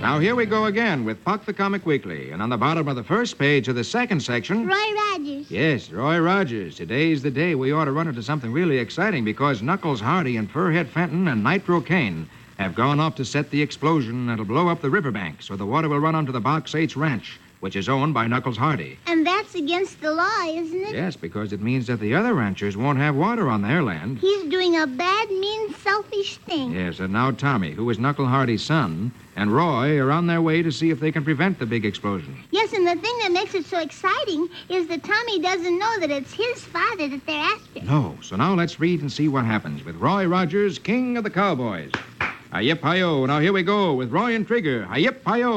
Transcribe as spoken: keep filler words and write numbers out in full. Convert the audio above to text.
Now, here we go again with Puck the Comic Weekly. And on the bottom of the first page of the second section... Roy Rogers. Yes, Roy Rogers. Today's the day we ought to run into something really exciting because Knuckles Hardy and Furhead Fenton and Nitro Kane have gone off to set the explosion that'll blow up the riverbank so the water will run onto the Box H Ranch, which is owned by Knuckles Hardy. And that's against the law, isn't it? Yes, because it means that the other ranchers won't have water on their land. He's doing a bad, mean, selfish thing. Yes, and now Tommy, who is Knuckle Hardy's son, and Roy are on their way to see if they can prevent the big explosion. Yes, and the thing that makes it so exciting is that Tommy doesn't know that it's his father that they're after. No, so now let's read and see what happens with Roy Rogers, King of the Cowboys. Hi-yip, hi-yo. Now here we go with Roy and Trigger. Hi-yip, hi-yo.